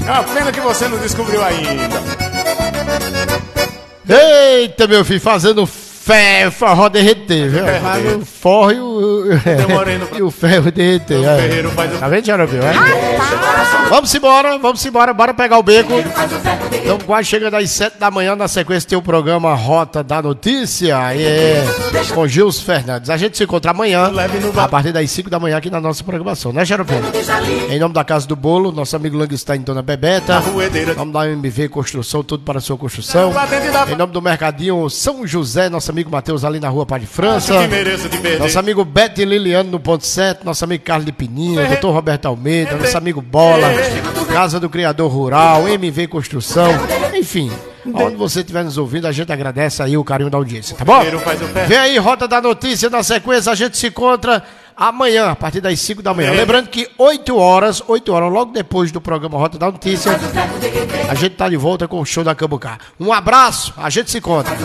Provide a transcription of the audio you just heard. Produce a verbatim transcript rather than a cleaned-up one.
É uma pena que você não descobriu ainda. Eita, meu filho, fazendo ferro, forró derreter, viu? Faz o forró e o, e o ferro derreter. O é. ferreiro faz o... Tá vendo, Jarobinho? É? Vamos embora, vamos embora, bora pegar o beco. Estamos quase chegando às sete da manhã. Na sequência tem o programa Rota da Notícia. É, com Gilson Fernandes. A gente se encontra amanhã, a partir das cinco da manhã aqui na nossa programação, né, Jarobinho? Em nome da Casa do Bolo, nosso amigo Languestein, Dona Bebeta. Em nome da M V Construção, tudo para a sua construção. Em nome do Mercadinho São José, nosso amigo Matheus ali na rua Pá de França. Nosso amigo Beto e Liliano no ponto sete. Nosso amigo Carlos de Pininho, doutor Roberto Almeida, nosso amigo Bola, Casa do Criador Rural, M V Construção, enfim, onde você estiver nos ouvindo, a gente agradece aí o carinho da audiência, tá bom? Vem aí, Rota da Notícia, na sequência a gente se encontra amanhã, a partir das cinco da manhã. Lembrando que oito horas, oito horas, logo depois do programa Rota da Notícia, a gente tá de volta com o show da Cambucá. Um abraço, a gente se encontra.